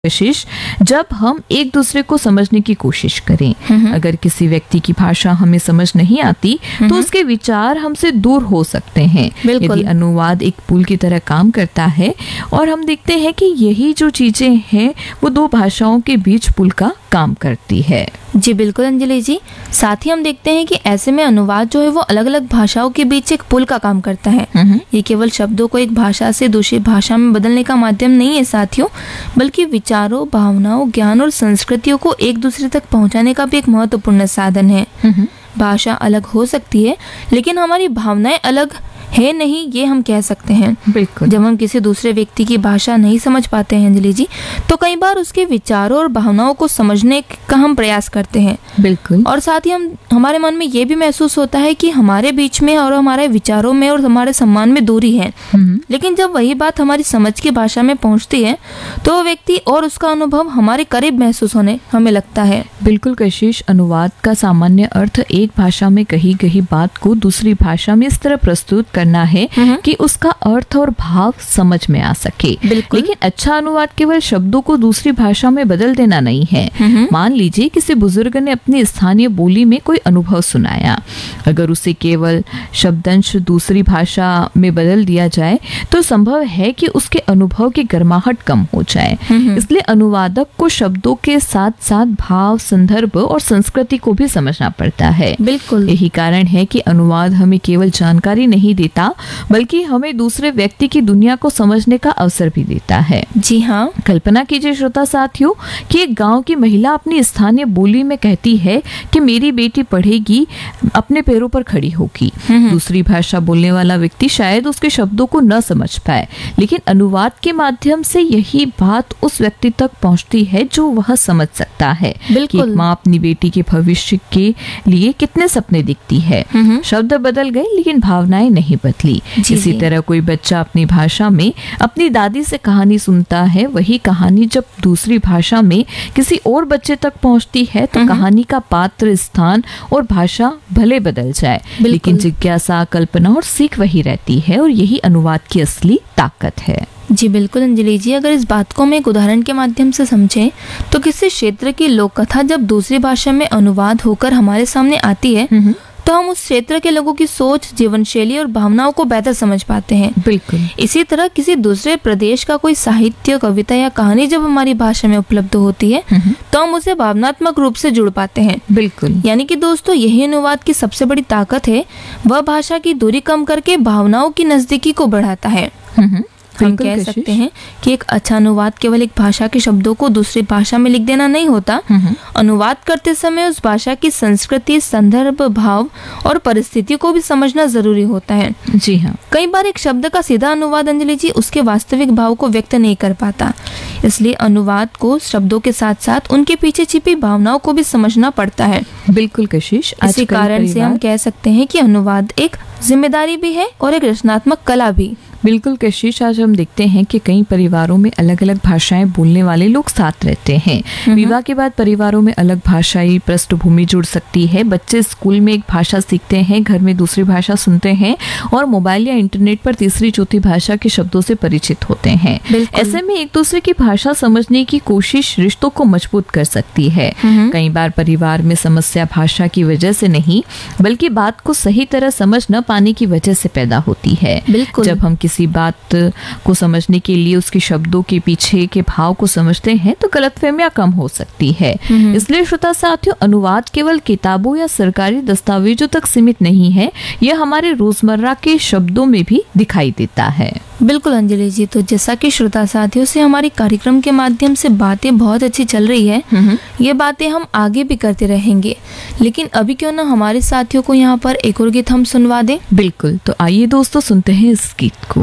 कोशिश जब हम एक दूसरे को समझने की कोशिश करें। अगर किसी व्यक्ति की भाषा हमें समझ नहीं आती तो उसके विचार हमसे दूर हो सकते हैं। यदि अनुवाद एक पुल की तरह काम करता है और हम देखते हैं कि यही जो चीजें हैं वो दो भाषाओं के बीच पुल का काम करती है। जी बिल्कुल अंजलि जी, साथ ही हम देखते हैं कि ऐसे में अनुवाद जो है वो अलग अलग भाषाओं के बीच एक पुल का काम करता है। ये केवल शब्दों को एक भाषा से दूसरी भाषा में बदलने का माध्यम नहीं है साथियों, बल्कि विचारों, भावनाओं, ज्ञान और संस्कृतियों को एक दूसरे तक पहुंचाने का भी एक महत्वपूर्ण साधन है। भाषा अलग हो सकती है लेकिन हमारी भावनाएं अलग है नहीं, ये हम कह सकते हैं। बिल्कुल। जब हम किसी दूसरे व्यक्ति की भाषा नहीं समझ पाते हैं अंजलि जी, तो कई बार उसके विचारों और भावनाओं को समझने का हम प्रयास करते हैं। बिल्कुल। और साथ ही हमारे मन में ये भी महसूस होता है कि हमारे बीच में और हमारे विचारों में और हमारे सम्मान में दूरी है। लेकिन जब वही बात हमारी समझ की भाषा में पहुंचती है तो वो व्यक्ति और उसका अनुभव हमारे करीब महसूस होने हमें लगता है। बिल्कुल कशिश, अनुवाद का सामान्य अर्थ एक भाषा में कही गई बात को दूसरी भाषा में इस तरह प्रस्तुत करना है कि उसका अर्थ और भाव समझ में आ सके। लेकिन अच्छा अनुवाद केवल शब्दों को दूसरी भाषा में बदल देना नहीं है। मान लीजिए किसी बुजुर्ग ने अपनी स्थानीय बोली में कोई अनुभव सुनाया, अगर उसे केवल शब्दांश दूसरी भाषा में बदल दिया जाए तो संभव है कि उसके अनुभव की गर्माहट कम हो जाए। इसलिए अनुवादक को शब्दों के साथ साथ भाव, संदर्भ और संस्कृति को भी समझना पड़ता है। बिल्कुल। यही कारण है कि अनुवाद हमें केवल जानकारी नहीं देता बल्कि हमें दूसरे व्यक्ति की दुनिया को समझने का अवसर भी देता है। जी हाँ। कल्पना कीजिए श्रोता साथियों कि एक गांव की महिला अपनी स्थानीय बोली में कहती है कि मेरी बेटी पढ़ेगी, अपने पैरों पर खड़ी होगी। दूसरी भाषा बोलने वाला व्यक्ति शायद उसके शब्दों को न समझ पाए, लेकिन अनुवाद के माध्यम से यही बात उस व्यक्ति तक पहुंचती है जो वह समझ सकता है कि एक माँ अपनी बेटी के भविष्य के लिए कितने सपने दिखती है। शब्द बदल गए लेकिन भावनाएं नहीं बदली। इसी तरह कोई बच्चा अपनी भाषा में अपनी दादी से कहानी सुनता है, वही कहानी जब दूसरी भाषा में किसी और बच्चे तक पहुंचती है तो कहानी का पात्र, स्थान और भाषा भले बदल जाए लेकिन जिज्ञासा, कल्पना और सीख वही रहती है और यही अनुवाद की असली ताकत है। जी बिल्कुल अंजलि जी, अगर इस बात को हम एक उदाहरण के माध्यम से समझें तो किसी क्षेत्र की लोक कथा जब दूसरी भाषा में अनुवाद होकर हमारे सामने आती है तो हम उस क्षेत्र के लोगों की सोच, जीवन शैली और भावनाओं को बेहतर समझ पाते हैं। बिल्कुल। इसी तरह किसी दूसरे प्रदेश का कोई साहित्य, कविता या कहानी जब हमारी भाषा में उपलब्ध होती है तो हम उसे भावनात्मक रूप से जुड़ पाते हैं। बिल्कुल। यानी कि दोस्तों, यही अनुवाद की सबसे बड़ी ताकत है, वह भाषा की दूरी कम करके भावनाओं की नजदीकी को बढ़ाता है। हम कह सकते हैं कि एक अच्छा अनुवाद केवल एक भाषा के शब्दों को दूसरी भाषा में लिख देना नहीं होता। अनुवाद करते समय उस भाषा की संस्कृति, संदर्भ, भाव और परिस्थिति को भी समझना जरूरी होता है। जी हाँ। कई बार एक शब्द का सीधा अनुवाद अंजलि जी उसके वास्तविक भाव को व्यक्त नहीं कर पाता, इसलिए अनुवाद को शब्दों के साथ साथ उनके पीछे छिपी भावनाओं को भी समझना पड़ता है। बिल्कुल कशिश, इसी कारण से हम कह सकते हैं कि अनुवाद एक जिम्मेदारी भी है और एक रचनात्मक कला भी। बिल्कुल कशिश, आज हम देखते हैं कि कई परिवारों में अलग अलग भाषाएं बोलने वाले लोग साथ रहते हैं। विवाह के बाद परिवारों में अलग भाषाई पृष्ठभूमि जुड़ सकती है। बच्चे स्कूल में एक भाषा सीखते हैं, घर में दूसरी भाषा सुनते हैं और मोबाइल या इंटरनेट पर तीसरी चौथी भाषा के शब्दों से परिचित होते हैं। ऐसे में एक दूसरे की भाषा समझने की कोशिश रिश्तों को मजबूत कर सकती है। कई बार परिवार में समस्या भाषा की वजह से नहीं बल्कि बात को सही तरह समझ न पाने की वजह से पैदा होती है। जब हम किसी बात को समझने के लिए उसके शब्दों के पीछे के भाव को समझते हैं तो गलतफहमियां कम हो सकती है। इसलिए श्रोता साथियों, अनुवाद केवल किताबों या सरकारी दस्तावेजों तक सीमित नहीं है, यह हमारे रोजमर्रा के शब्दों में भी दिखाई देता है। बिल्कुल अंजलि जी, तो जैसा कि श्रोता साथियों से हमारी कार्यक्रम के माध्यम से बातें बहुत अच्छी चल रही है, ये बातें हम आगे भी करते रहेंगे, लेकिन अभी क्यों ना हमारे साथियों को यहाँ पर एक और गीत हम सुनवा दें। बिल्कुल, तो आइए दोस्तों सुनते हैं इस गीत को।